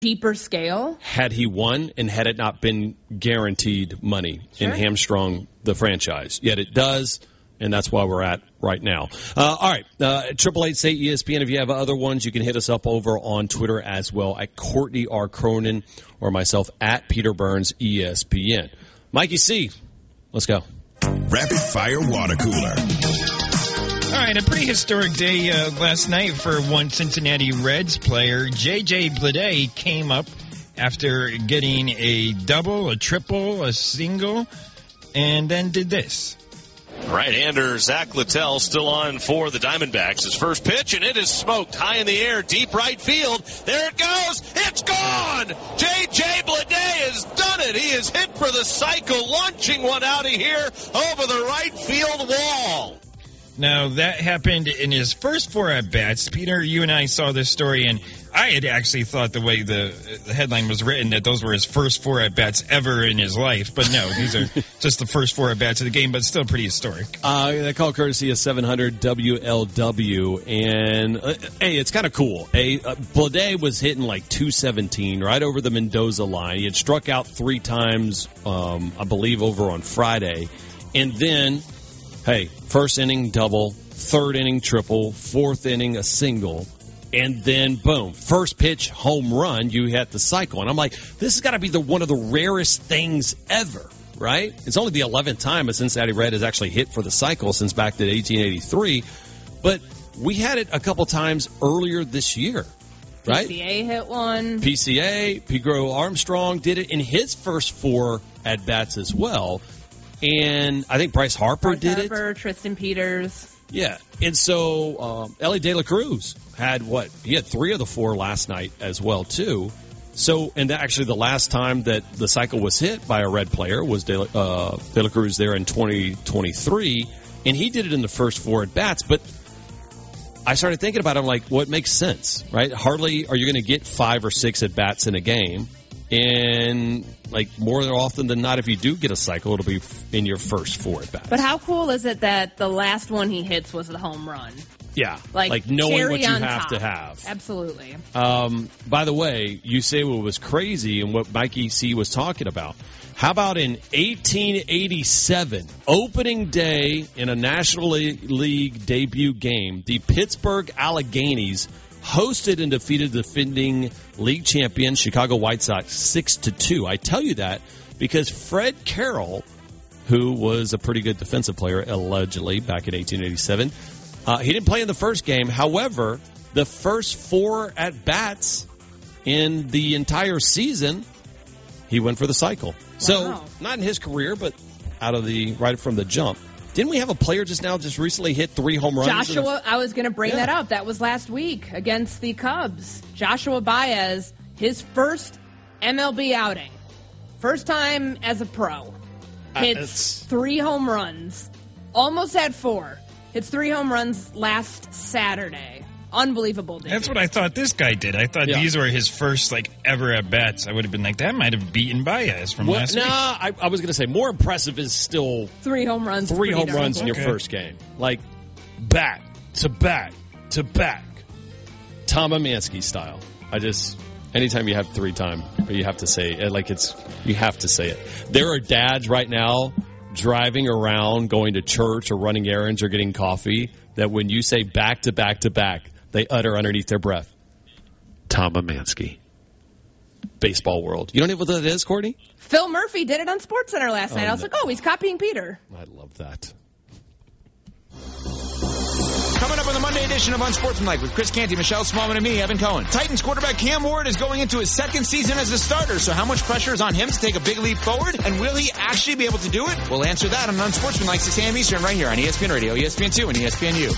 cheaper scale. Had he won and had it not been guaranteed money in hamstrung the franchise. Yet it does, and that's why we're at right now. All right, 888-SAY-ESPN. If you have other ones, you can hit us up over on Twitter as well at Courtney R. Cronin or myself at Peter Burns ESPN. Mikey C., let's go. Rapid Fire Water Cooler. All right, a pretty historic day last night for one Cincinnati Reds player. J.J. Bleday came up after getting a double, a triple, a single, and then did this. Right-hander Zach Littell still on for the Diamondbacks. His first pitch, and it is smoked high in the air, deep right field. There it goes. It's gone. J.J. Bleday has done it. He is hit for the cycle, launching one out of here over the right field wall. Now, that happened in his first 4 at-bats. Peter, you and I saw this story, and I had actually thought the way the headline was written that those were his first 4 at-bats ever in his life. But no, these are just the first 4 at-bats of the game, but still pretty historic. That call courtesy of 700 WLW. And, hey, it's kind of cool. Bleday was hitting like 217 right over the Mendoza line. He had struck out 3 times, I believe, over on Friday. And then, hey, first inning double, third inning triple, fourth inning a single, and then boom, first pitch home run. You hit the cycle, and I'm like, this has got to be one of the rarest things ever, right? It's only the 11th time a Cincinnati Red has actually hit for the cycle since back to 1883, but we had it a couple times earlier this year, right? PCA hit one. PCA, Pedro Armstrong did it in his first 4 at bats as well. And I think Bryce Harper did it. Tristan Peters. Yeah. And so Ellie De La Cruz had what? He had 3 of the 4 last night as well, too. So, and actually the last time that the cycle was hit by a Red player was De La Cruz there in 2023. And he did it in the first 4 at-bats. But I started thinking about it. I'm like, well, it makes sense, right? Hardly are you going to get 5 or 6 at-bats in a game. And, like, more often than not, if you do get a cycle, it'll be in your first 4 at-bats. But how cool is it that the last one he hits was the home run? Yeah. Like knowing what you have to have. Absolutely. By the way, you say what was crazy and what Mikey C. was talking about. How about in 1887, opening day in a National League debut game, the Pittsburgh Alleghenies hosted and defeated the defending league champion Chicago White Sox 6-2. I tell you that because Fred Carroll, who was a pretty good defensive player allegedly back in 1887, he didn't play in the first game. However, the first 4 at-bats in the entire season, he went for the cycle. Wow. So not in his career, but right from the jump. Didn't we have a player just recently hit 3 home runs? Joshua, I was going to bring that up. That was last week against the Cubs. Joshua Baez, his first MLB outing. First time as a pro. Hits 3 home runs. Almost had 4. Hits 3 home runs last Saturday. Unbelievable day. That's what I thought this guy did. I thought these were his first, ever at-bats. I would have been like, that might have beaten Baez from last week. I was going to say, more impressive is still 3 home runs. 3 home runs in your first game. Like, back to back to back. Tom Amansky style. Anytime you have 3 time, you have to say it. You have to say it. There are dads right now driving around, going to church or running errands or getting coffee, that when you say back to back to back, they utter underneath their breath, Tom Amansky. Baseball world. You don't know what that is, Courtney? Phil Murphy did it on SportsCenter last night. I was like, he's copying Peter. I love that. Coming up on the Monday edition of Unsportsmanlike with Chris Canty, Michelle Smallman, and me, Evan Cohen. Titans quarterback Cam Ward is going into his 2nd season as a starter, so how much pressure is on him to take a big leap forward? And will he actually be able to do it? We'll answer that on Unsportsmanlike 6 a.m. Eastern right here on ESPN Radio, ESPN2, and ESPNU.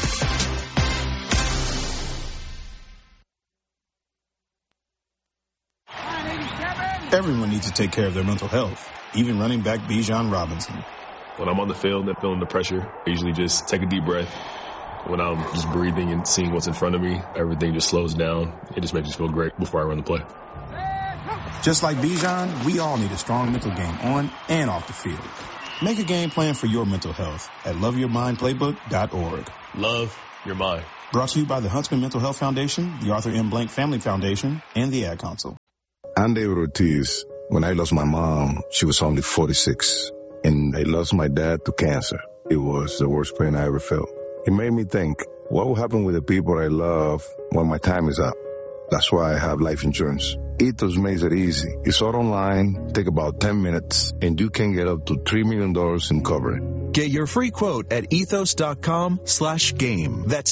Everyone needs to take care of their mental health, even running back Bijan Robinson. When I'm on the field and feeling the pressure, I usually just take a deep breath. When I'm just breathing and seeing what's in front of me, everything just slows down. It just makes me feel great before I run the play. Just like Bijan, we all need a strong mental game on and off the field. Make a game plan for your mental health at loveyourmindplaybook.org. Love your mind. Brought to you by the Huntsman Mental Health Foundation, the Arthur M. Blank Family Foundation, and the Ad Council. I'm David Ortiz. When I lost my mom, she was only 46, and I lost my dad to cancer. It was the worst pain I ever felt. It made me think, what will happen with the people I love when my time is up? That's why I have life insurance. Ethos makes it easy. It's all online, take about 10 minutes, and you can get up to $3 million in coverage. Get your free quote at ethos.com/game. That's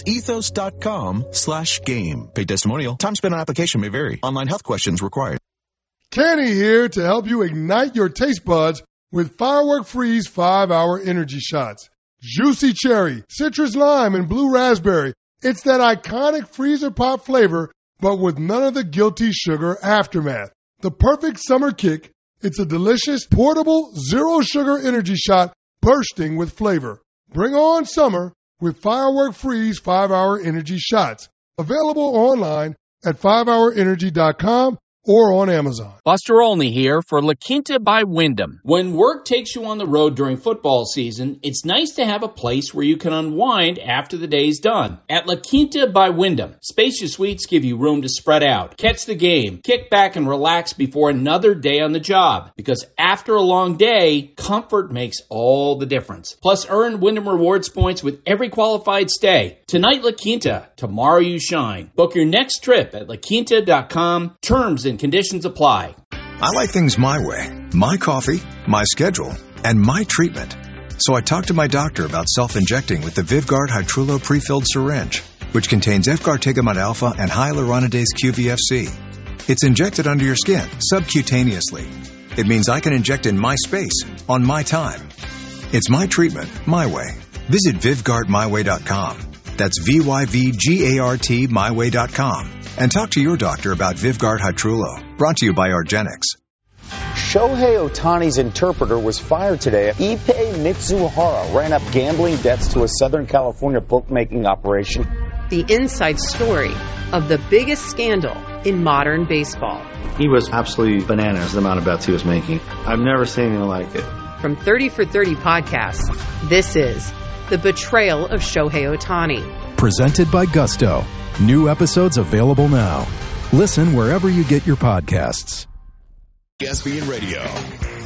ethos.com/game. Paid testimonial. Time spent on application may vary. Online health questions required. Kenny here to help you ignite your taste buds with Firework Freeze 5-Hour Energy Shots. Juicy cherry, citrus lime, and blue raspberry. It's that iconic freezer pop flavor, but with none of the guilty sugar aftermath. The perfect summer kick. It's a delicious, portable, zero-sugar energy shot bursting with flavor. Bring on summer with Firework Freeze 5-Hour Energy Shots. Available online at 5hourenergy.com or on Amazon. Buster Olney here for La Quinta by Wyndham. When work takes you on the road during football season, it's nice to have a place where you can unwind after the day's done. At La Quinta by Wyndham, spacious suites give you room to spread out, catch the game, kick back and relax before another day on the job. Because after a long day, comfort makes all the difference. Plus, earn Wyndham Rewards points with every qualified stay. Tonight, La Quinta. Tomorrow, you shine. Book your next trip at laquinta.com. Terms and conditions apply. I like things my way. My coffee, my schedule, and my treatment. So I talked to my doctor about self-injecting with the Vyvgart Hytrulo pre-filled syringe, which contains efgartigimod alpha and hyaluronidase QVFC. It's injected under your skin, subcutaneously. It means I can inject in my space, on my time. It's my treatment, my way. Visit VyvgartMyWay.com. That's VYVGART MyWay.com. And talk to your doctor about Vyvgart Hytrulo. Brought to you by argenx. Shohei Ohtani's interpreter was fired today. Ippei Mitsuhara ran up gambling debts to a Southern California bookmaking operation. The inside story of the biggest scandal in modern baseball. He was absolutely bananas, the amount of bets he was making. I've never seen anything like it. From 30 for 30 podcasts, this is The Betrayal of Shohei Ohtani. Presented by Gusto. New episodes available now. Listen wherever you get your podcasts. ESPN Radio.